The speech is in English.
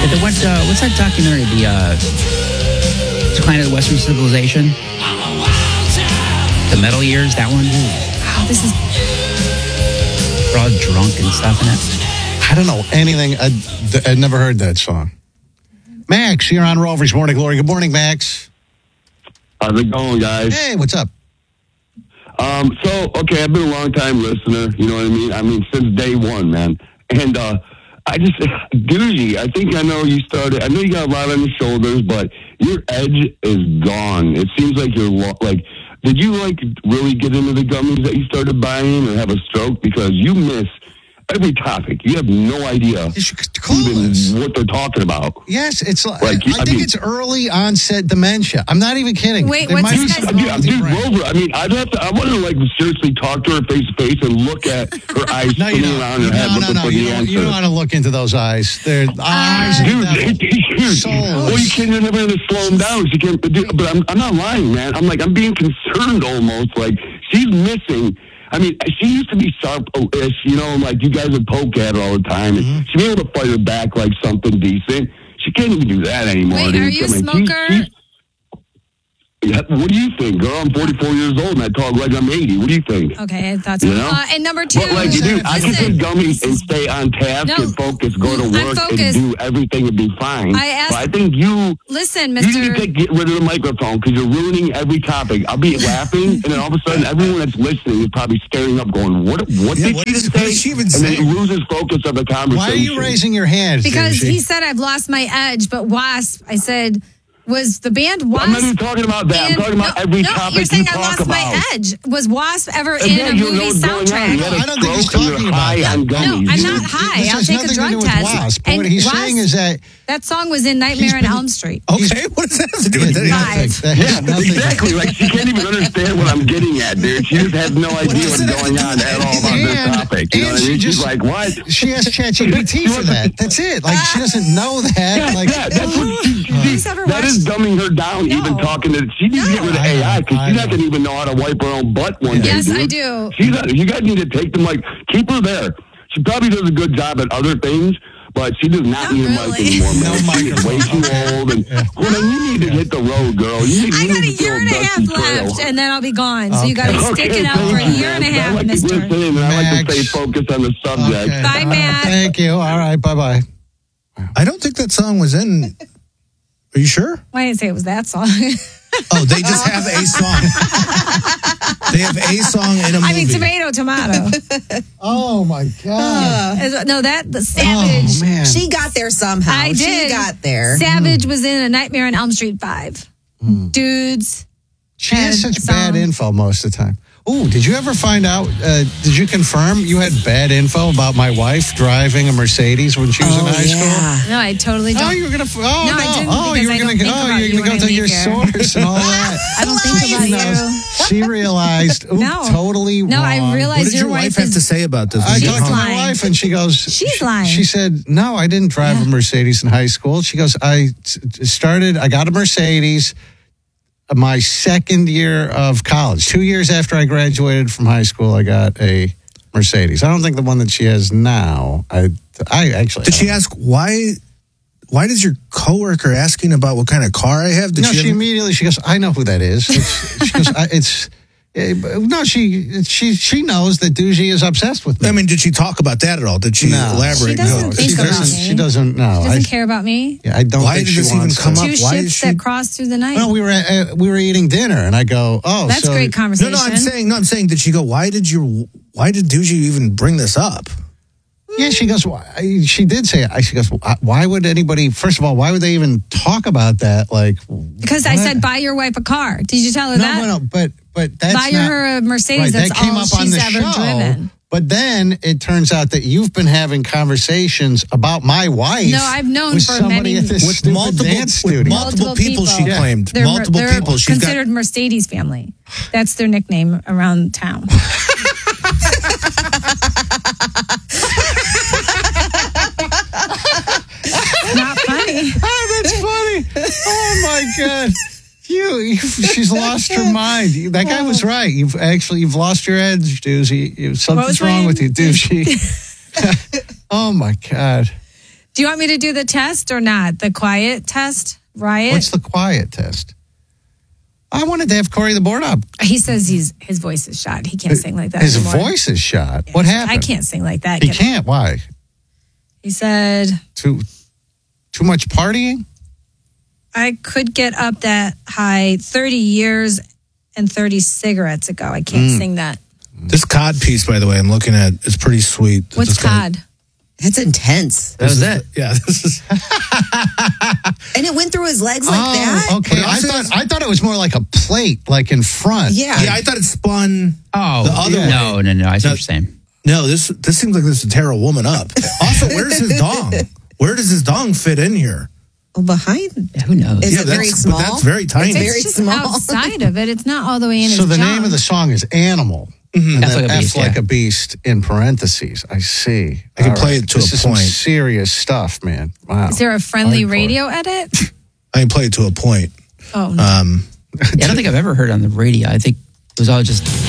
What's that documentary? The Decline of the Western Civilization? The Metal Years, that one? Wow, this is... They're all drunk and stuff in it. I don't know anything. I'd never heard that song. Max, you're on Rovers Morning Glory. Good morning, Max. How's it going, guys? Hey, what's up? Okay, I've been a long time listener, you know what I mean? I mean, since day one, man. And I just, Doogie, I think I know you started, I know you got a lot on your shoulders, but your edge is gone. It seems like you're, did you, really get into the gummies that you started buying or have a stroke? Because you miss every topic. You have no idea even what they're talking about. Yes, it's I think it's early onset dementia. I'm not even kidding. Wait, what's this guy's Dude, Rover, I mean, I want to seriously talk to her face to face and look at her eyes spinning around her head looking for the answer. You don't want to look into those eyes. They're eyes. Dude, well, you can't even have to slow them down. She can't, but I'm not lying, man. I'm being concerned almost. Like, she's missing. I mean, she used to be sharp-ish, you know, like you guys would poke at her all the time. And she'd be able to fight her back like something decent. She can't even do that anymore. Wait, dude. are you a smoker? What do you think, girl? I'm 44 years old and I talk like I'm 80. What do you think? Okay, I thought so. You know? And number two, dude, I can take gummies and stay on task and focus, go to work and do everything and be fine. But I think you... Listen, You need to get rid of the microphone because you're ruining every topic. I'll be laughing, and then all of a sudden, everyone that's listening is probably staring up, going, "What did she even say?" And then it loses focus of the conversation. Why are you raising your hand? Because he said I've lost my edge, but Wasp, I said, was the band Wasp? I'm not even talking about that. I'm talking about every topic you're saying you I talk lost about. my edge. Was Wasp ever in a movie soundtrack? I don't think he's talking about that. No, I'm not high. I'll take a drug test. Wasp. What he's saying is that song was in Nightmare on Elm Street. Okay, what does that have to do with anything? Yeah, exactly. Like, she can't even understand what I'm getting at, dude. She just has no idea what's going on at all about this topic. You know what I mean? She's like, what? She has ChatGPT for that. That's it. Like, she doesn't know that. That's what that is dumbing her down, even talking to... She needs to get rid of AI, because she's not going to even know how to wipe her own butt one day, Yes, dude. I do. You guys need to take them, keep her there. She probably does a good job at other things, but she does not need a mic anymore, man. She is way too old. And you need to hit the road, girl. I got a year and a half left, and then I'll be gone. So you got to stick it out for a year and a half, mister. I like to stay focused on the subject. Okay. Bye, Matt. Thank you. All right, bye-bye. I don't think that song was in... Are you sure? Why didn't say it was that song? Oh, they just have a song. They have a song in a movie. I mean, tomato. Oh, my God. No, the Savage. Oh, man. She got there somehow. I did. She got there. Savage was in A Nightmare on Elm Street 5. Dudes. She has such bad info most of the time. Oh, did you ever find out, did you confirm you had bad info about my wife driving a Mercedes when she was in high school? No, I totally don't. Oh, you were going to, I didn't, you were going to go to your source and all that. I don't think about you. She realized, totally wrong. No, I realized what did your wife have to say about this? I talked to my wife and she goes... She's lying. She said, no, I didn't drive a Mercedes in high school. She goes, I got a Mercedes my second year of college. 2 years after I graduated from high school, I got a Mercedes. I don't think the one that she has now. I actually... Did she ask why does your coworker asking about what kind of car I have? She immediately, she goes, I know who that is. She goes, she knows that Doogie is obsessed with me. I mean, did she talk about that at all? Did she elaborate? She doesn't think about me. She doesn't know. She doesn't care about me. Yeah, I don't Why think did she this even wants come to. up? Two Why ships that crossed through the night. No, we were eating dinner, and I go, that's great conversation. I'm saying, did she go, why did Doogie even bring this up? Yeah, she goes, she did say it. She goes, why would anybody, first of all, why would they even talk about that? Because I said, buy your wife a car. Did you tell her that? No, but that's buy her a Mercedes. Right, that's that came all up on she's the ever show. driven. But then it turns out that you've been having conversations about my wife. No, I've known with for somebody many at this with multiple dance studio. multiple people. She claimed They're multiple people. She's considered Mercedes family. That's their nickname around town. Not funny. Oh, that's funny. Oh my God. She's lost her mind. That guy was right. You've lost your edge, Doozy. Something's wrong with you, Doozy. Oh my God. Do you want me to do the test or not? The quiet test, Riot? What's the quiet test? I wanted to have Corey the board up. He says his voice is shot. He can't sing like that His anymore. voice is shot. What happened? I can't sing like that. He can't. Why? He said, Too much partying? I could get up that high 30 years and 30 cigarettes ago. I can't sing that. This cod piece, by the way, I'm looking at, it's pretty sweet. What's This guy- cod? That's intense. That was it. Yeah, this is. And it went through his legs like that? Okay. But also I thought it was more like a plate, like in front. Yeah. Yeah, I thought it spun. Oh, The other way. no. I see what you're saying. No, this seems like this would tear a woman up. Also, where's his dong? Where does his dong fit in here? Well, behind. Yeah, who knows? Is it very that's, small? But that's very tiny. It's very It's just small. outside of it. It's not all the way in So his the jaw. name of the song is Animal. And F then like a F beast, like yeah. a beast in parentheses. I see. I can All play it to this a is point. some serious stuff, man. Wow. Is there a friendly Hardcore. radio edit? I can play it to a point. Oh, no. Yeah, I don't think I've ever heard it on the radio. I think it was all just